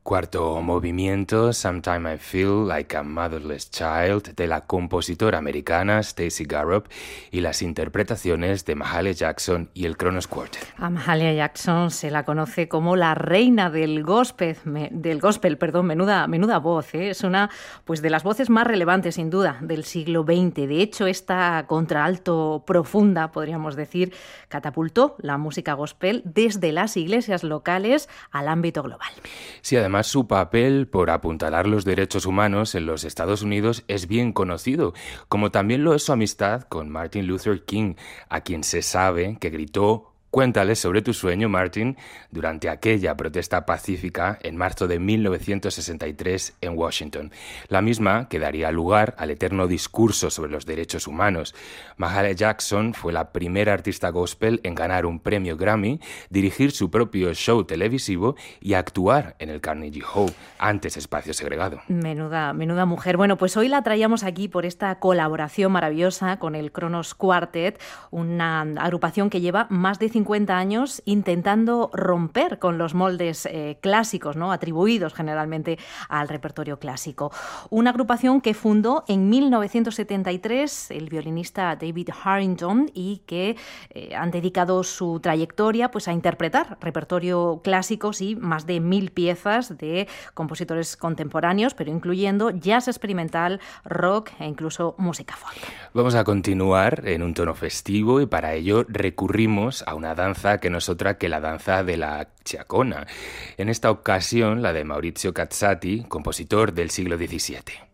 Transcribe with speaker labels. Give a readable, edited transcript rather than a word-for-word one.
Speaker 1: Cuarto movimiento, Sometime I Feel Like a Motherless Child, de la compositora americana Stacy Garrop, y las interpretaciones de Mahalia Jackson y el Kronos Quartet.
Speaker 2: A Mahalia Jackson se la conoce como la reina del gospel, menuda voz, ¿eh? Es una pues de las voces más relevantes, sin duda, del siglo XX. De hecho, esta contralto profunda, podríamos decir, catapultó la música gospel desde las iglesias locales al ámbito global.
Speaker 1: Sí, además su papel por apuntalar los derechos humanos en los Estados Unidos es bien conocido, como también lo es su amistad con Martin Luther King, a quien se sabe que gritó "Cuéntales sobre tu sueño, Martin", durante aquella protesta pacífica en marzo de 1963 en Washington, la misma que daría lugar al eterno discurso sobre los derechos humanos. Mahalia Jackson fue la primera artista gospel en ganar un premio Grammy, dirigir su propio show televisivo y actuar en el Carnegie Hall, antes espacio segregado.
Speaker 2: Menuda mujer. Bueno, pues hoy la traíamos aquí por esta colaboración maravillosa con el Kronos Quartet, una agrupación que lleva más de 50 años intentando romper con los moldes clásicos, ¿no?, atribuidos generalmente al repertorio clásico. Una agrupación que fundó en 1973 el violinista David Harrington y que han dedicado su trayectoria pues a interpretar repertorio clásico, sí, más de 1000 piezas de compositores contemporáneos, pero incluyendo jazz experimental, rock e incluso música folk.
Speaker 1: Vamos a continuar en un tono festivo y para ello recurrimos a una danza que no es otra que la danza de la Chacona. En esta ocasión, la de Maurizio Cazzati, compositor del siglo XVII.